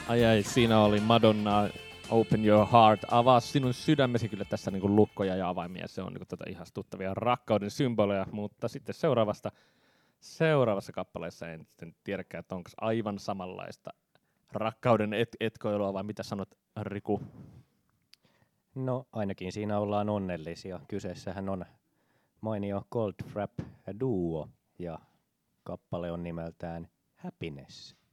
Ai, siinä oli Madonna Open Your Heart. Avaa sinun sydämesi, kyllä tässä niinku lukkoja ja avaimia. Se on niinku tätä ihastuttavia rakkauden symboleja, mutta sitten seuraavassa kappaleessa en sitten tiedäkään, että onko aivan samanlaista rakkauden etkoilua vai mitä sanot, Riku? No ainakin siinä ollaan onnellisia. Kyseessähän on mainio Goldfrapp duo ja kappale on nimeltään Happiness.